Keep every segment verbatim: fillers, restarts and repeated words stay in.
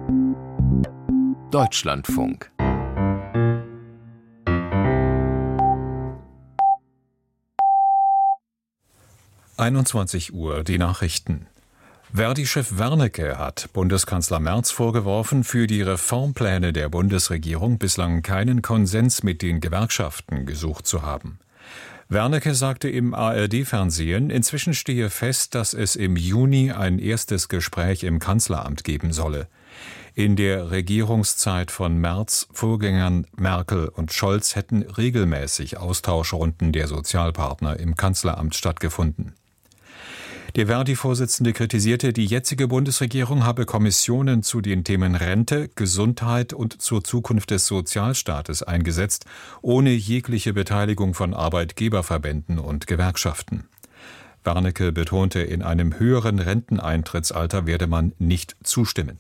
Deutschlandfunk. einundzwanzig Uhr, die Nachrichten. Verdi-Chef Wernicke hat Bundeskanzler Merz vorgeworfen, für die Reformpläne der Bundesregierung bislang keinen Konsens mit den Gewerkschaften gesucht zu haben. Wernicke sagte im A R D-Fernsehen, inzwischen stehe fest, dass es im Juni ein erstes Gespräch im Kanzleramt geben solle. In der Regierungszeit von Merz, Vorgängern Merkel und Scholz hätten regelmäßig Austauschrunden der Sozialpartner im Kanzleramt stattgefunden. Der Verdi-Vorsitzende kritisierte, die jetzige Bundesregierung habe Kommissionen zu den Themen Rente, Gesundheit und zur Zukunft des Sozialstaates eingesetzt, ohne jegliche Beteiligung von Arbeitgeberverbänden und Gewerkschaften. Wernicke betonte, in einem höheren Renteneintrittsalter werde man nicht zustimmen.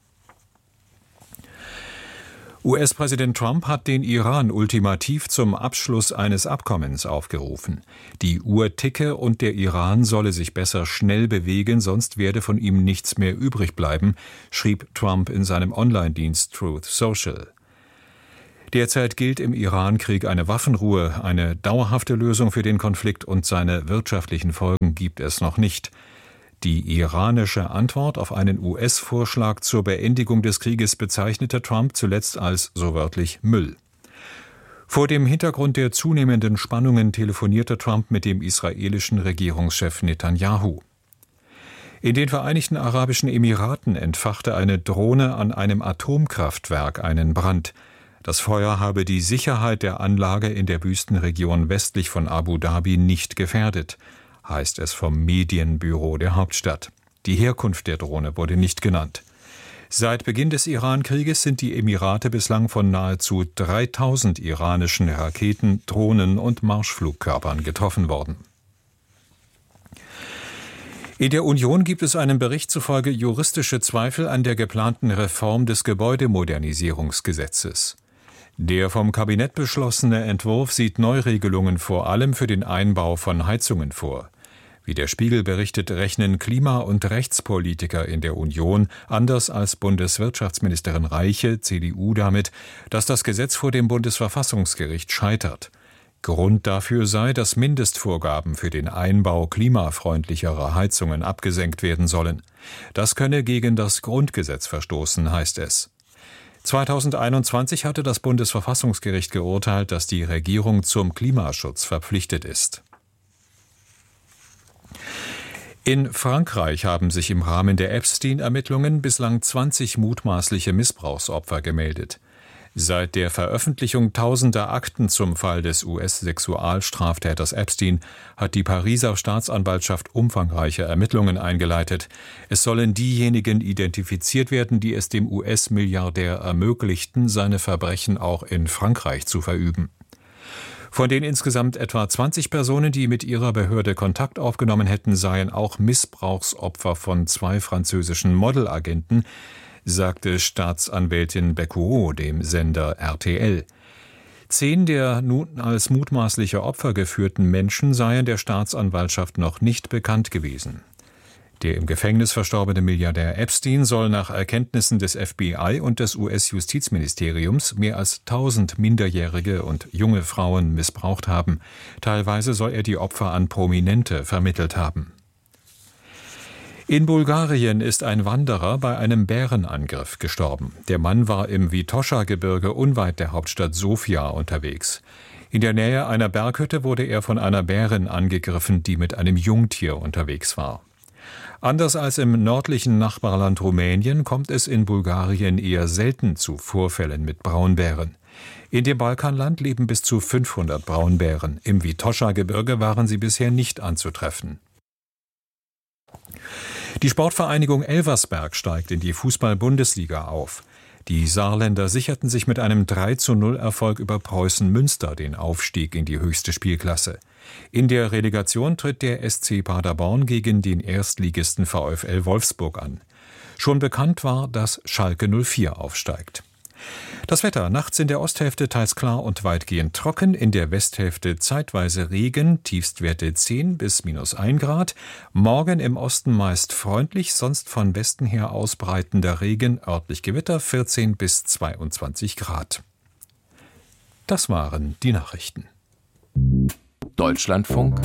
U S-Präsident Trump hat den Iran ultimativ zum Abschluss eines Abkommens aufgerufen. Die Uhr ticke und der Iran solle sich besser schnell bewegen, sonst werde von ihm nichts mehr übrig bleiben, schrieb Trump in seinem Online-Dienst Truth Social. Derzeit gilt im Iran-Krieg eine Waffenruhe, eine dauerhafte Lösung für den Konflikt und seine wirtschaftlichen Folgen gibt es noch nicht. Die iranische Antwort auf einen U S-Vorschlag zur Beendigung des Krieges bezeichnete Trump zuletzt als so wörtlich Müll. Vor dem Hintergrund der zunehmenden Spannungen telefonierte Trump mit dem israelischen Regierungschef Netanyahu. In den Vereinigten Arabischen Emiraten entfachte eine Drohne an einem Atomkraftwerk einen Brand. Das Feuer habe die Sicherheit der Anlage in der Wüstenregion westlich von Abu Dhabi nicht gefährdet, heißt es vom Medienbüro der Hauptstadt. Die Herkunft der Drohne wurde nicht genannt. Seit Beginn des Iran-Krieges sind die Emirate bislang von nahezu dreitausend iranischen Raketen, Drohnen und Marschflugkörpern getroffen worden. In der Union gibt es einem Bericht zufolge juristische Zweifel an der geplanten Reform des Gebäudemodernisierungsgesetzes. Der vom Kabinett beschlossene Entwurf sieht Neuregelungen vor allem für den Einbau von Heizungen vor. Wie der Spiegel berichtet, rechnen Klima- und Rechtspolitiker in der Union, anders als Bundeswirtschaftsministerin Reiche, C D U, damit, dass das Gesetz vor dem Bundesverfassungsgericht scheitert. Grund dafür sei, dass Mindestvorgaben für den Einbau klimafreundlicherer Heizungen abgesenkt werden sollen. Das könne gegen das Grundgesetz verstoßen, heißt es. zweitausendeinundzwanzig hatte das Bundesverfassungsgericht geurteilt, dass die Regierung zum Klimaschutz verpflichtet ist. In Frankreich haben sich im Rahmen der Epstein-Ermittlungen bislang zwanzig mutmaßliche Missbrauchsopfer gemeldet. Seit der Veröffentlichung tausender Akten zum Fall des U S-Sexualstraftäters Epstein hat die Pariser Staatsanwaltschaft umfangreiche Ermittlungen eingeleitet. Es sollen diejenigen identifiziert werden, die es dem U S-Milliardär ermöglichten, seine Verbrechen auch in Frankreich zu verüben. Von den insgesamt etwa zwanzig Personen, die mit ihrer Behörde Kontakt aufgenommen hätten, seien auch Missbrauchsopfer von zwei französischen Modelagenten, sagte Staatsanwältin Becquerot dem Sender R T L. Zehn der nun als mutmaßliche Opfer geführten Menschen seien der Staatsanwaltschaft noch nicht bekannt gewesen. Der im Gefängnis verstorbene Milliardär Epstein soll nach Erkenntnissen des F B I und des U S-Justizministeriums mehr als tausend minderjährige und junge Frauen missbraucht haben. Teilweise soll er die Opfer an Prominente vermittelt haben. In Bulgarien ist ein Wanderer bei einem Bärenangriff gestorben. Der Mann war im Vitosha-Gebirge unweit der Hauptstadt Sofia unterwegs. In der Nähe einer Berghütte wurde er von einer Bärin angegriffen, die mit einem Jungtier unterwegs war. Anders als im nördlichen Nachbarland Rumänien kommt es in Bulgarien eher selten zu Vorfällen mit Braunbären. In dem Balkanland leben bis zu fünfhundert Braunbären. Im Vitosha-Gebirge waren sie bisher nicht anzutreffen. Die Sportvereinigung Elversberg steigt in die Fußball-Bundesliga auf. Die Saarländer sicherten sich mit einem drei zu null Erfolg über Preußen Münster den Aufstieg in die höchste Spielklasse. In der Relegation tritt der S C Paderborn gegen den Erstligisten VfL Wolfsburg an. Schon bekannt war, dass Schalke null vier aufsteigt. Das Wetter: Nachts in der Osthälfte teils klar und weitgehend trocken, in der Westhälfte zeitweise Regen, Tiefstwerte zehn bis minus ein Grad. Morgen im Osten meist freundlich, sonst von Westen her ausbreitender Regen, örtlich Gewitter, vierzehn bis zweiundzwanzig Grad. Das waren die Nachrichten. Deutschlandfunk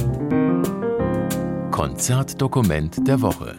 Konzertdokument der Woche.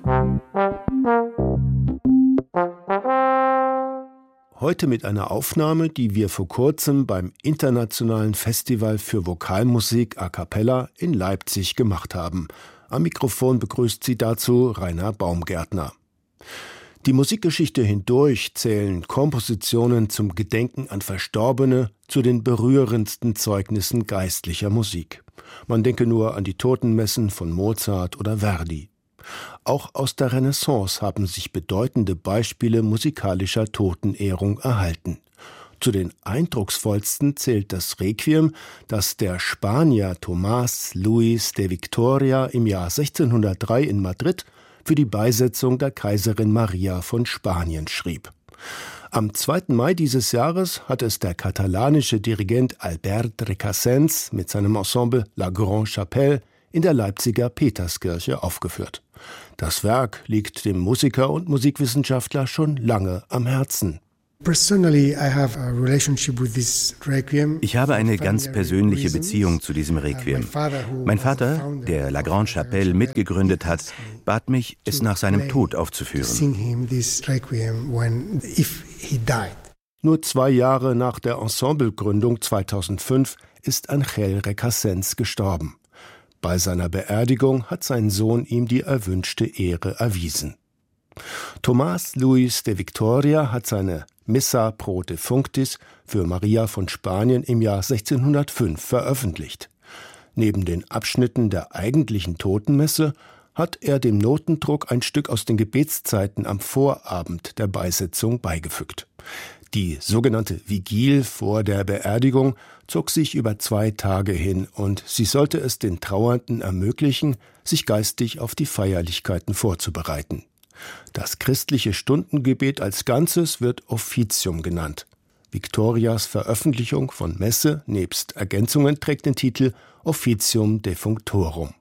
Heute mit einer Aufnahme, die wir vor kurzem beim Internationalen Festival für Vokalmusik a cappella in Leipzig gemacht haben. Am Mikrofon begrüßt Sie dazu Rainer Baumgärtner. Die Musikgeschichte hindurch zählen Kompositionen zum Gedenken an Verstorbene zu den berührendsten Zeugnissen geistlicher Musik. Man denke nur an die Totenmessen von Mozart oder Verdi. Auch aus der Renaissance haben sich bedeutende Beispiele musikalischer Totenehrung erhalten. Zu den eindrucksvollsten zählt das Requiem, das der Spanier Tomás Luis de Victoria im Jahr sechzehnhundertdrei in Madrid für die Beisetzung der Kaiserin Maria von Spanien schrieb. Am zweiten Mai dieses Jahres hat es der katalanische Dirigent Albert Recasens mit seinem Ensemble La Grande Chapelle in der Leipziger Peterskirche aufgeführt. Das Werk liegt dem Musiker und Musikwissenschaftler schon lange am Herzen. Ich habe eine ganz persönliche Beziehung zu diesem Requiem. Mein Vater, der La Grande Chapelle mitgegründet hat, bat mich, es nach seinem Tod aufzuführen. Nur zwei Jahre nach der Ensemblegründung zweitausendfünf ist Ángel Recasens gestorben. Bei seiner Beerdigung hat sein Sohn ihm die erwünschte Ehre erwiesen. Tomás Luis de Victoria hat seine Missa pro Defunctis für Maria von Spanien im Jahr sechzehnhundertfünf veröffentlicht. Neben den Abschnitten der eigentlichen Totenmesse hat er dem Notendruck ein Stück aus den Gebetszeiten am Vorabend der Beisetzung beigefügt. Die sogenannte Vigil vor der Beerdigung zog sich über zwei Tage hin und sie sollte es den Trauernden ermöglichen, sich geistig auf die Feierlichkeiten vorzubereiten. Das christliche Stundengebet als Ganzes wird Offizium genannt. Victorias Veröffentlichung von Messe nebst Ergänzungen trägt den Titel Officium Defunctorum.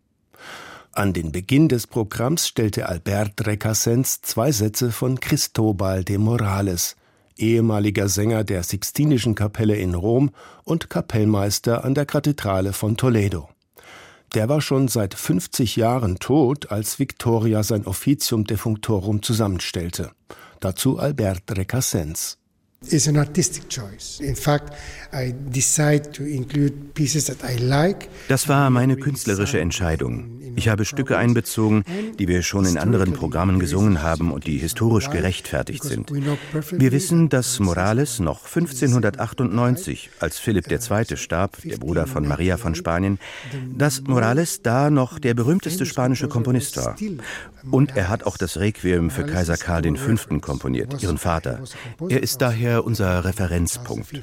An den Beginn des Programms stellte Albert Recasens zwei Sätze von Cristóbal de Morales, ehemaliger Sänger der Sixtinischen Kapelle in Rom und Kapellmeister an der Kathedrale von Toledo. Der war schon seit fünfzig Jahren tot, als Victoria sein Officium Defunctorum zusammenstellte. Dazu Albert Recasens. It's an artistic choice. In fact, I decide to include pieces that I like. Das war meine künstlerische Entscheidung. Ich habe Stücke einbezogen, die wir schon in anderen Programmen gesungen haben und die historisch gerechtfertigt sind. Wir wissen, dass Morales noch fünfzehnhundertachtundneunzig, als Philipp der Zweite starb, der Bruder von Maria von Spanien, dass Morales da noch der berühmteste spanische Komponist war. Und er hat auch das Requiem für Kaiser Karl der Fünfte komponiert, ihren Vater. Er ist daher unser Referenzpunkt.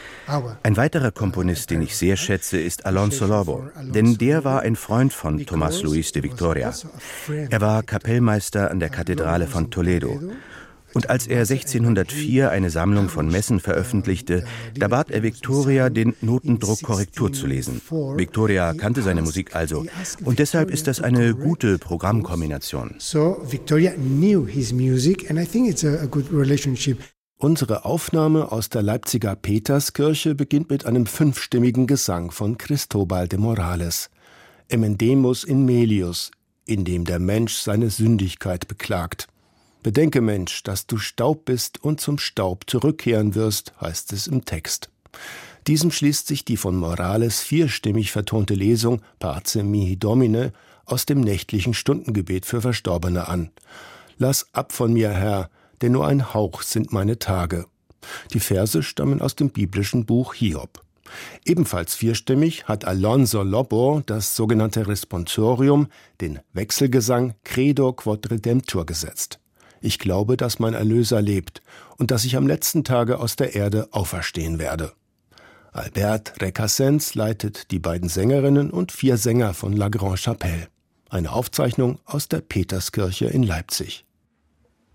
Ein weiterer Komponist, den ich sehr schätze, ist Alonso Lobo, denn der war ein Freund von Tomás Luis de Victoria. Er war Kapellmeister an der Kathedrale von Toledo. Und als er sechzehnhundertvier eine Sammlung von Messen veröffentlichte, da bat er Victoria, den Notendruck Korrektur zu lesen. Victoria kannte seine Musik also und deshalb ist das eine gute Programmkombination. So Victoria knew his music and I think it's a good relationship. Unsere Aufnahme aus der Leipziger Peterskirche beginnt mit einem fünfstimmigen Gesang von Cristóbal de Morales. Emendemus in melius, in dem der Mensch seine Sündigkeit beklagt. Bedenke, Mensch, dass du Staub bist und zum Staub zurückkehren wirst, heißt es im Text. Diesem schließt sich die von Morales vierstimmig vertonte Lesung Pace mihi Domine aus dem nächtlichen Stundengebet für Verstorbene an. Lass ab von mir, Herr, denn nur ein Hauch sind meine Tage. Die Verse stammen aus dem biblischen Buch Hiob. Ebenfalls vierstimmig hat Alonso Lobo das sogenannte Responsorium, den Wechselgesang Credo quod Redemptor gesetzt. Ich glaube, dass mein Erlöser lebt und dass ich am letzten Tage aus der Erde auferstehen werde. Albert Recasens leitet die beiden Sängerinnen und vier Sänger von La Grande Chapelle. Eine Aufzeichnung aus der Peterskirche in Leipzig.